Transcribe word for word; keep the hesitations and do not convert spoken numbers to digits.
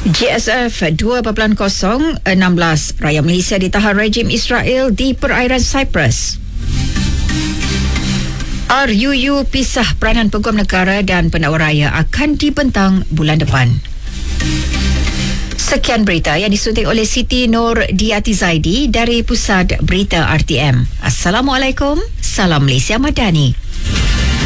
G S F dua titik kosong enam belas rakyat Malaysia ditahan rejim Israel di perairan Cyprus. R U U pisah peranan peguam negara dan pendakwa raya akan dibentang bulan depan. Sekian berita yang disunting oleh Siti Nur Diati Zaidi dari Pusat Berita R T M. Assalamualaikum, salam Malaysia Madani.